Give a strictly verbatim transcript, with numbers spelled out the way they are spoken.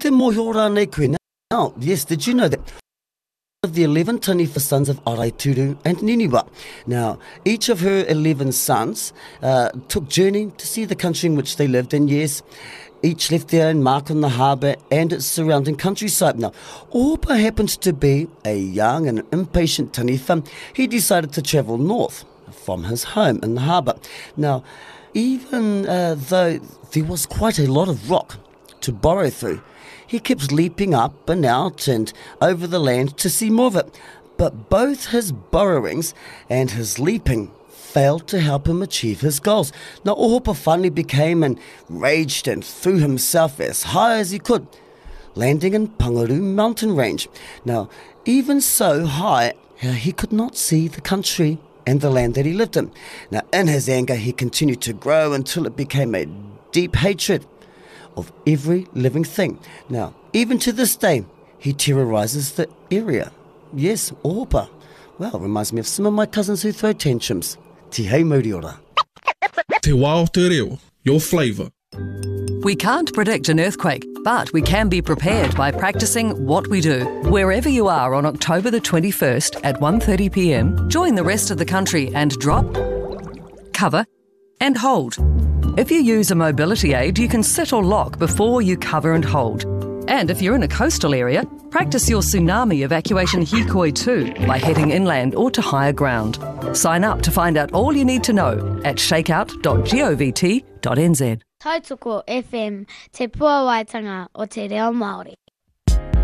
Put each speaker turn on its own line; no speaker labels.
te mohio rānei koe. Now, yes, did you know that of the eleven Taniwha sons of Araituru and Niniwa. Now, each of her eleven sons uh, took journey to see the country in which they lived, and yes, each left their own mark on the harbour and its surrounding countryside. Now, Opa happened to be a young and impatient Taniwha. He decided to travel north from his home in the harbour. Now, even uh, though there was quite a lot of rock to borrow through, he kept leaping up and out and over the land to see more of it. But both his burrowings and his leaping failed to help him achieve his goals. Now, Ohopa finally became enraged and threw himself as high as he could, landing in Pangaru mountain range. Now, even so high, he could not see the country and the land that he lived in. Now, in his anger, he continued to grow until it became a deep hatred of every living thing. Now, even to this day, he terrorizes the area. Yes, Ohopa. Well, reminds me of some of my cousins who throw tantrums. Te hei mauri ora.
Te wā o te reo, your flavour.
We can't predict an earthquake, but we can be prepared by practicing what we do. Wherever you are on October the twenty-first at one thirty p m, join the rest of the country and drop, cover and hold. If you use a mobility aid, you can sit or lock before you cover and hold. And if you're in a coastal area, practice your tsunami evacuation hikoi too by heading inland or to higher ground. Sign up to find out all you need to know at shakeout dot govt dot n z.
Tautoko F M, te puawaitanga o te reo Māori.